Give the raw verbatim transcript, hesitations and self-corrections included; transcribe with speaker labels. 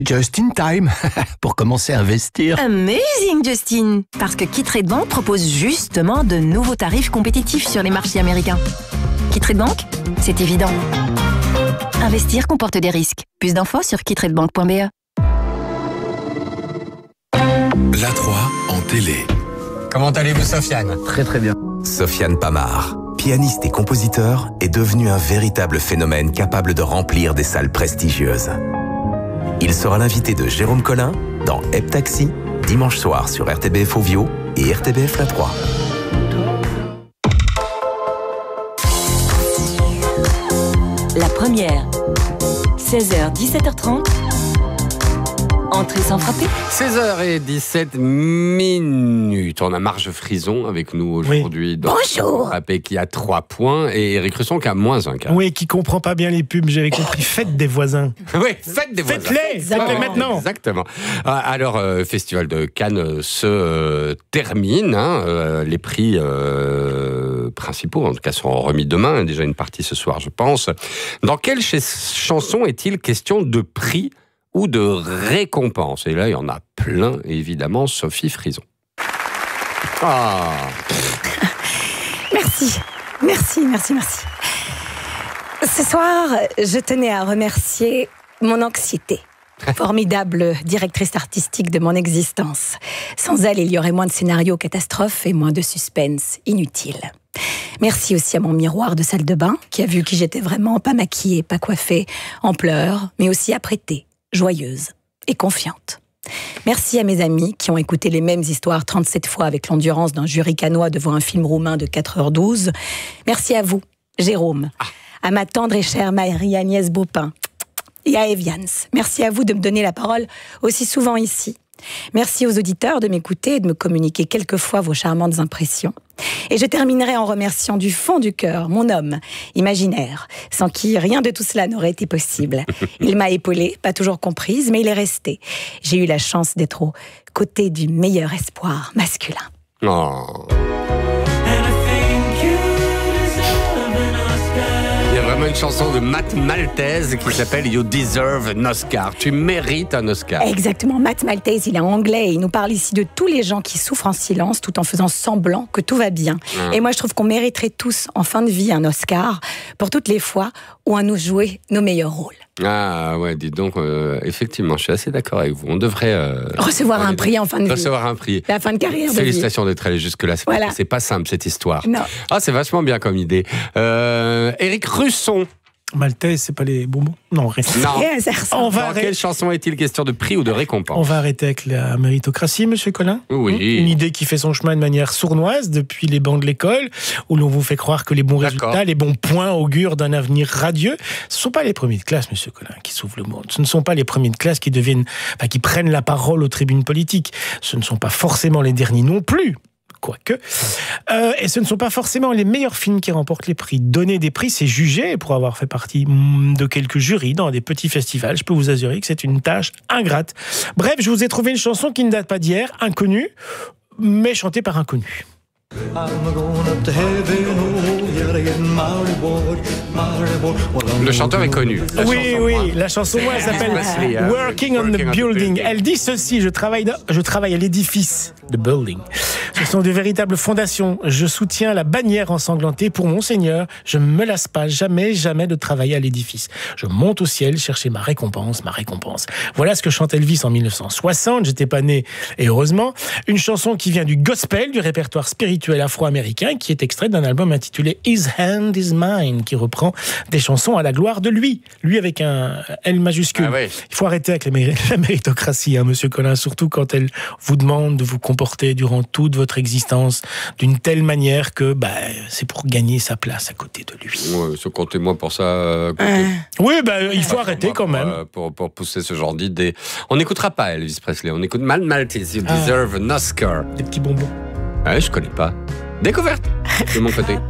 Speaker 1: Just in time, pour commencer à investir.
Speaker 2: Amazing, Justin! Parce que Kittrade Bank propose justement de nouveaux tarifs compétitifs sur les marchés américains. Kittrade Bank, c'est évident. Investir comporte des risques. Plus d'infos sur kittradebank point b e.
Speaker 3: La trois en télé.
Speaker 4: Comment allez-vous, Sofiane?
Speaker 5: Très très bien.
Speaker 6: Sofiane Pamart, pianiste et compositeur, est devenu un véritable phénomène capable de remplir des salles prestigieuses. Il sera l'invité de Jérôme Collin dans Heb Taxi, dimanche soir sur R T B F Ovio et R T B F La trois.
Speaker 7: La première, seize heures dix-sept heures trente. Entrée sans frapper.
Speaker 4: seize heures dix-sept minutes. On a Marge Frison avec nous aujourd'hui.
Speaker 8: Oui. Bonjour.
Speaker 4: Frappé qui a trois points et Eric Russon qui a moins un quart.
Speaker 8: Oui, qui comprend pas bien les pubs, j'avais compris. Faites des voisins.
Speaker 4: Oui, faites des voisins.
Speaker 8: Faites-les, faites-les maintenant.
Speaker 4: Exactement. Alors, euh, Festival de Cannes se euh, termine. Hein, euh, les prix euh, principaux, en tout cas, seront remis demain. Déjà une partie ce soir, je pense. Dans quelle ch- chanson est-il question de prix ou de récompense? Et là, il y en a plein, évidemment. Sophie Frison. Ah.
Speaker 9: Merci, merci, merci, merci. Ce soir, je tenais à remercier mon anxiété. Formidable directrice artistique de mon existence. Sans elle, il y aurait moins de scénarios catastrophes et moins de suspense inutile. Merci aussi à mon miroir de salle de bain, qui a vu qui j'étais vraiment, pas maquillée, pas coiffée, en pleurs, mais aussi apprêtée, joyeuse et confiante. Merci à mes amis qui ont écouté les mêmes histoires trente-sept fois avec l'endurance d'un jury cannois devant un film roumain de quatre heures douze. Merci à vous, Jérôme, à ma tendre et chère Marie-Agnès Baupin et à Evians. Merci à vous de me donner la parole aussi souvent ici. Merci aux auditeurs de m'écouter et de me communiquer quelquefois vos charmantes impressions. Et je terminerai en remerciant du fond du cœur mon homme imaginaire, sans qui rien de tout cela n'aurait été possible. Il m'a épaulée, pas toujours comprise, mais il est resté. J'ai eu la chance d'être aux côtés du meilleur espoir masculin.
Speaker 4: Oh. Il y a vraiment une chanson de Matt Maltese qui s'appelle You Deserve an Oscar. Tu mérites un Oscar.
Speaker 9: Exactement. Matt Maltese, il est anglais et il nous parle ici de tous les gens qui souffrent en silence tout en faisant semblant que tout va bien. Mmh. Et moi, je trouve qu'on mériterait tous, en fin de vie, un Oscar pour toutes les fois où on nous jouait nos meilleurs rôles.
Speaker 4: Ah ouais, dis donc, euh, effectivement, je suis assez d'accord avec vous. On devrait... Euh,
Speaker 9: recevoir un prix en fin de vie.
Speaker 4: Recevoir un prix.
Speaker 9: La fin de carrière de vie.
Speaker 4: Félicitations d'être allé jusque-là. C'est, voilà. pas, c'est pas simple, cette histoire.
Speaker 9: Non.
Speaker 4: Ah, c'est vachement bien comme idée. Euh, Eric Russon.
Speaker 8: Maltais, c'est pas les bonbons? Non, rien.
Speaker 4: Non.
Speaker 9: On
Speaker 4: va Dans arrêter. Quelle chanson est-il question de prix ou de récompense?
Speaker 8: On va arrêter avec la méritocratie, monsieur Collin.
Speaker 4: Oui.
Speaker 8: Une idée qui fait son chemin de manière sournoise depuis les bancs de l'école, où l'on vous fait croire que les bons
Speaker 4: D'accord.
Speaker 8: résultats, les bons points augurent d'un avenir radieux. Ce ne sont pas les premiers de classe, monsieur Collin, qui sauvent le monde. Ce ne sont pas les premiers de classe qui deviennent, enfin, qui prennent la parole aux tribunes politiques. Ce ne sont pas forcément les derniers non plus. Quoique. Euh, et ce ne sont pas forcément les meilleurs films qui remportent les prix. Donner des prix, c'est juger. Pour avoir fait partie de quelques jurys dans des petits festivals, je peux vous assurer que c'est une tâche ingrate. Bref, je vous ai trouvé une chanson qui ne date pas d'hier, inconnue, mais chantée par inconnu.
Speaker 4: Le chanteur est connu.
Speaker 8: La oui, chanson, oui, moi. La chanson, moi, elle s'appelle
Speaker 4: Presley, hein.
Speaker 8: Working on the Building. Elle dit ceci: je travaille, dans, je travaille à l'édifice, the building. Ce sont de véritables fondations. Je soutiens la bannière ensanglantée pour mon Seigneur. Je ne me lasse pas jamais, jamais de travailler à l'édifice. Je monte au ciel chercher ma récompense, ma récompense. Voilà ce que chante Elvis en mille neuf cent soixante. J'étais pas né, et heureusement. Une chanson qui vient du gospel, du répertoire spirituel afro-américain, qui est extrait d'un album intitulé His Hand Is Mine, qui reprend des chansons à la gloire de lui. Lui avec un L majuscule.
Speaker 4: Ah ouais.
Speaker 8: Il faut arrêter avec la, méri- la méritocratie, hein, monsieur Collin, surtout quand elle vous demande de vous comporter durant toute votre existence d'une telle manière que bah, c'est pour gagner sa place à côté de lui.
Speaker 4: Ouais, so, comptez-moi pour ça. Euh,
Speaker 8: euh. Oui, bah, il faut arrêter
Speaker 4: pour,
Speaker 8: quand même.
Speaker 4: Pour, pour, pour pousser ce genre d'idée. On n'écoutera pas Elvis Presley, on écoute Matt Maltese, You Deserve ah. an Oscar.
Speaker 8: Des petits bonbons.
Speaker 4: Ouais, je connais pas. Découverte de mon côté.